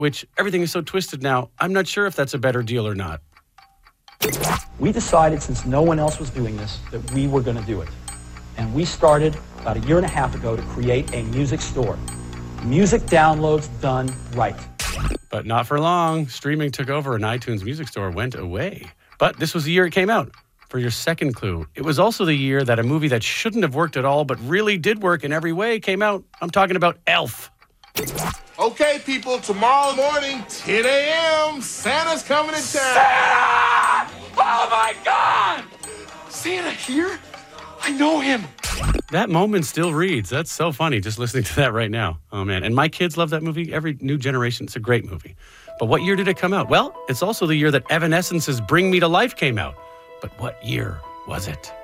which everything is so twisted now, I'm not sure if that's a better deal or not. We decided, since no one else was doing this, that we were going to do it. And we started about a year and a half ago to create a music store. Music downloads done right. But not for long. Streaming took over and iTunes Music Store went away. But this was the year it came out. For your second clue, it was also the year that a movie that shouldn't have worked at all but really did work in every way came out. I'm talking about Elf. Okay, people, tomorrow morning, 10 a.m., Santa's coming to town. Santa! Oh, my God! Santa here? I know him. That moment still reads. That's so funny just listening to that right now. Oh, man. And my kids love that movie. Every new generation, it's a great movie. But what year did it come out? Well, it's also the year that Evanescence's Bring Me to Life came out. But what year was it?